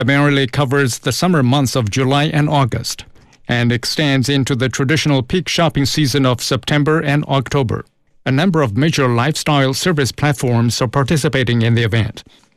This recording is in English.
primarily covers the summer months of July and August and extends into the traditional peak shopping season of September and October. A number of major lifestyle service platforms are participating in the event.